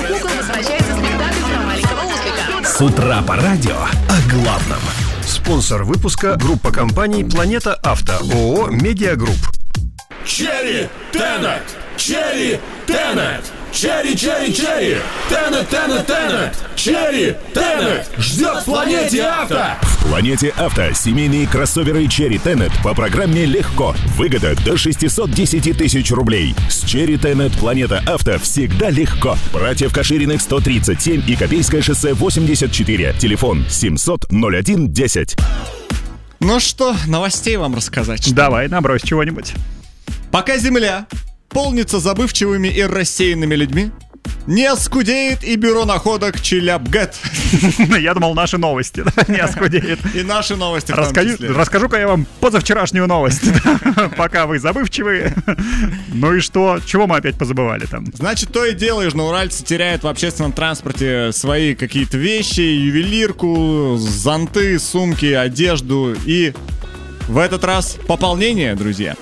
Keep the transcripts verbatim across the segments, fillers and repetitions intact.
кукол возвращается спектакль про маленького ослика. С утра по радио о главном. Спонсор выпуска — группа компаний «Планета Авто», ООО «Медиагрупп». Черри Тенет! Черри Тенет! Черри, черри, черри! Тенет, Тенет, Тенет! Черри Тенет! Ждет в Планете Авто! В Планете Авто семейные кроссоверы Черри Тенет по программе «Легко». Выгода до шестьсот десять тысяч рублей. С Черри Тенет Планета Авто всегда легко. Братьев Кашириных сто тридцать семь и Копейское шоссе восемьдесят четыре. Телефон семьсот ноль один десять. Ну что, новостей вам рассказать? Что? Давай, набрось чего-нибудь. Пока Земля полнится забывчивыми и рассеянными людьми, не оскудеет и бюро находок Челябгэт. Я думал, наши новости не оскудеет. И наши новости в том Расскажу, числе. Расскажу-ка я вам позавчерашнюю новость. Пока вы забывчивые. Ну и что? Чего мы опять позабывали там? Значит, то и дело, южноуральцы теряют в общественном транспорте свои какие-то вещи, ювелирку, зонты, сумки, одежду. И в этот раз пополнение, друзья.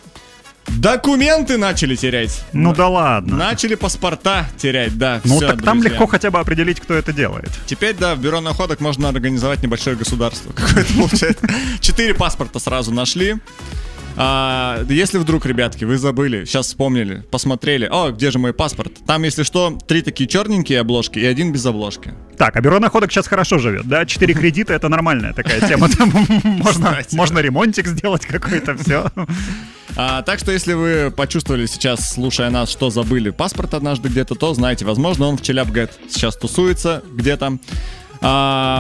Документы начали терять. Ну да ладно. Начали паспорта терять, да. Ну всё, так там друзья. легко хотя бы определить, кто это делает. Теперь, да, в бюро находок можно организовать небольшое государство. Какое-то получается. Четыре паспорта сразу нашли. А, если вдруг, ребятки, вы забыли, сейчас вспомнили, посмотрели, о, где же мой паспорт? Там, если что, три такие черненькие обложки и один без обложки. Так, а бюро находок сейчас хорошо живет, да? Четыре кредита — это нормальная такая тема. Там можно, можно ремонтик сделать какой-то, все. А, так что, если вы почувствовали сейчас, слушая нас, что забыли паспорт однажды где-то, то знаете, возможно, он в Челябгэт сейчас тусуется где-то. А,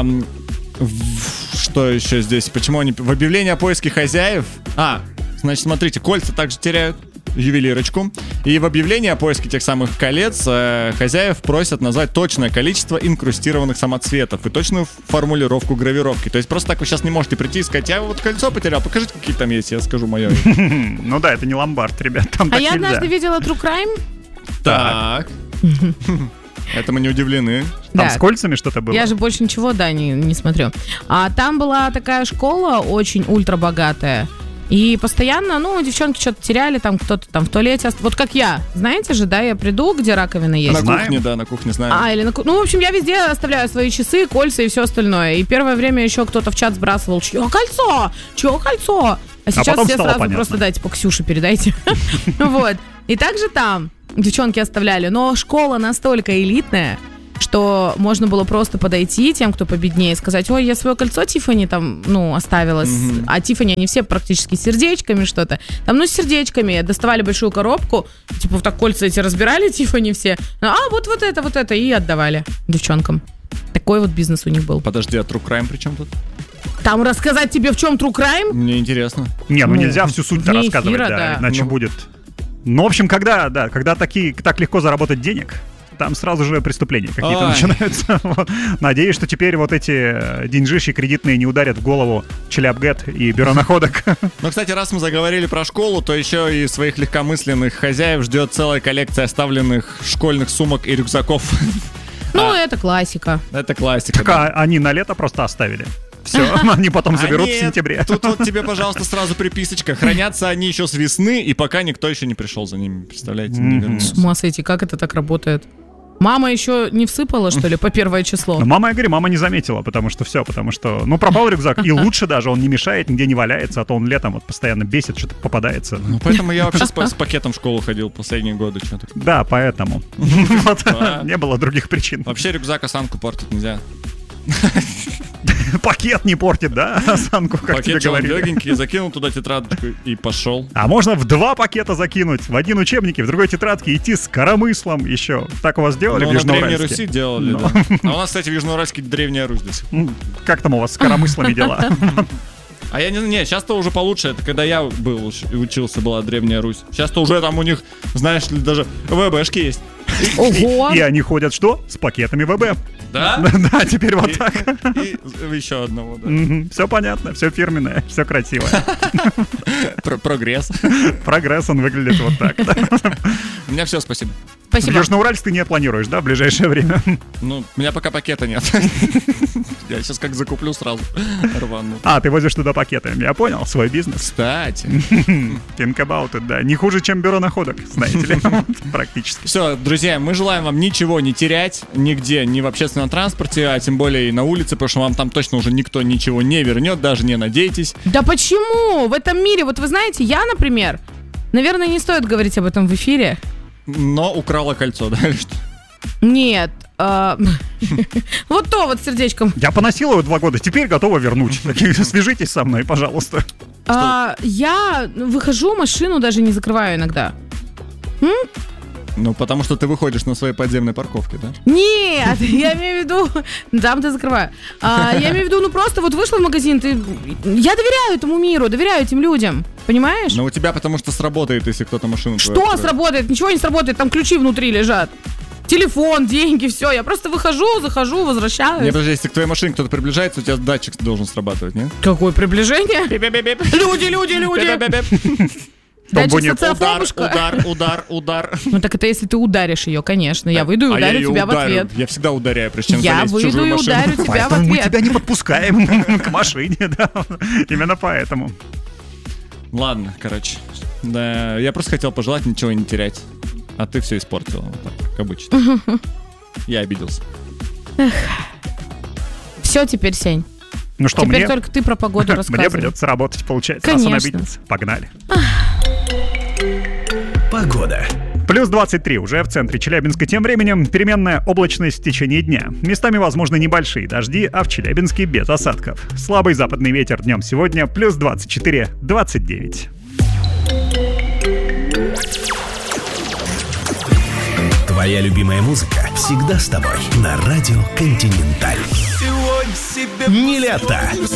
в, что еще здесь? Почему они... В объявлении о поиске хозяев... А, значит, смотрите, кольца также теряют, ювелирочку. И в объявлении о поиске тех самых колец э, хозяев просят назвать точное количество инкрустированных самоцветов и точную формулировку гравировки. То есть просто так вы сейчас не можете прийти и сказать: я вот кольцо потерял, покажите, какие там есть, я скажу мое. Ну да, это не ломбард, ребят, там А так я нельзя. однажды видела True Crime. Так. Это мы не удивлены. Там Да. с кольцами что-то было? Я же больше ничего, да, не, не смотрю. А там была такая школа очень ультрабогатая. И постоянно, ну, девчонки что-то теряли, там кто-то там в туалете. ост- Вот как я, знаете же, да, я приду, где раковина есть. На Знаем. кухне, да, на кухне знаем. А, или на ку- Ну, в общем, я везде оставляю свои часы, кольца и все остальное. И первое время еще кто-то в чат сбрасывал: чье кольцо? Чье кольцо? А сейчас потом все стало сразу понятно. просто дайте по Ксюше передайте. Вот. И также там девчонки оставляли. Но школа настолько элитная, что можно было просто подойти тем, кто победнее, и сказать: ой, я свое кольцо Тиффани там, ну, оставила. Мгм. А Тиффани, они все практически с сердечками что-то. Там, ну, с сердечками. Доставали большую коробку, типа вот так кольца эти разбирали Тиффани все. А, вот вот это, вот это. И отдавали девчонкам. Такой вот бизнес у них был. Подожди, а True Crime при чем тут? Там рассказать тебе, в чем True Crime? Мне интересно. Не, ну Ну, нельзя всю суть-то вне рассказывать, эфира, да, да. иначе Ну. будет... Ну, в общем, когда, да, когда такие, так легко заработать денег, там сразу же преступления какие-то Ай. начинаются. Вот. Надеюсь, что теперь вот эти э, деньжищи кредитные не ударят в голову Челябгэт и бюро находок. Ну, кстати, раз мы заговорили про школу, то еще и своих легкомысленных хозяев ждет целая коллекция оставленных школьных сумок и рюкзаков. Ну, А. это классика. Это классика. Так да. а они на лето просто оставили. Все, они потом А заберут нет, в сентябре. Тут вот тебе, пожалуйста, сразу приписочка. Хранятся они еще с весны, и пока никто еще не пришел за ними. Представляете? Не Мгм. вернулся. С ума сойти, как это так работает? Мама еще не всыпала, что ли, по первое число? Но мама, я говорю, мама не заметила, потому что все, потому что, ну, пропал рюкзак, и лучше даже, он не мешает, нигде не валяется, а то он летом вот постоянно бесит, что-то попадается. Ну, поэтому я вообще с, па- с пакетом в школу ходил последние годы. Что-то. Да, поэтому. Вот, Да. не было других причин. Вообще рюкзак осанку портить нельзя. Пакет не портит, да, осанку, как тебе Пакет же он говорили. легенький, закинул туда тетрадочку и пошел. А можно в два пакета закинуть, в один учебник и в другой тетрадке идти с коромыслом еще. Так у вас делали Ну, в на Древней Южноуральске? Руси делали, Ну. да. А у нас, кстати, в Южноуральске Древняя Русь до сих пор. М, Как там у вас с коромыслами дела? А я не знаю, не, сейчас-то уже получше. Это когда я был уч- и учился, была Древняя Русь. Сейчас-то уже там у них, знаешь ли, даже ВБшки есть. Ого! И они ходят что? С пакетами ВБ. Да? Да, теперь вот так. И еще одного, да. Все понятно, все фирменное, все красивое. Про- Прогресс. Прогресс, он выглядит вот так. У меня все, спасибо. В Спасибо. Южноуральск ты не планируешь, да, в ближайшее время? Ну, у меня пока пакета нет. Я сейчас как закуплю, сразу рвану. А, ты возишь туда пакеты, я понял, свой бизнес. Кстати. Think about it, да. Не хуже, чем бюро находок, знаете ли, практически. Все, друзья, мы желаем вам ничего не терять нигде, ни в общественном транспорте, а тем более и на улице, потому что вам там точно уже никто ничего не вернет, даже не надейтесь. Да почему? В этом мире, вот вы знаете, я, например, наверное, не стоит говорить об этом в эфире. Но украла кольцо, да, или что? Нет. а, Вот то вот с сердечком. Я поносил его два года, теперь готова вернуть. Свяжитесь со мной, пожалуйста. А, Я выхожу, машину даже не закрываю иногда. Ну, потому что ты выходишь на своей подземной парковке, да? Нет, я имею в виду... Там-то закрываю. А, я имею в виду, ну просто вот вышла в магазин, ты... Я доверяю этому миру, доверяю этим людям. Понимаешь? Но у тебя потому что сработает, если кто-то машину... твою Что откроет. сработает? Ничего не сработает, там ключи внутри лежат. Телефон, деньги, все. Я просто выхожу, захожу, возвращаюсь. Не, подожди, если к твоей машине кто-то приближается, у тебя датчик должен срабатывать, нет? Какое приближение? Люди, люди, люди. Дальше Удар, социофобушка. удар, удар, удар. Ну так это если ты ударишь ее, конечно. Я выйду и А я ударю ее тебя в ударю. ответ. Я всегда ударяю, прежде чем Я залезть в выйду чужую и машину. ударю тебя в Поэтому мы ответ. тебя не подпускаем к машине, да. Именно поэтому. Ладно, короче. Да, я просто хотел пожелать ничего не терять. А ты все испортила, вот так, как обычно. Я обиделся. Все теперь, Сень. Ну что, Теперь мне... только ты про погоду рассказывай. Мне придется работать, получается, раз он Конечно. обиделся. Погнали. Погода. Плюс двадцать три уже в центре Челябинска. Тем временем переменная облачность в течение дня. Местами возможны небольшие дожди, а в Челябинске без осадков. Слабый западный ветер днем сегодня плюс двадцать четыре - двадцать девять. Твоя любимая музыка всегда с тобой на радио Континенталь. Не лето,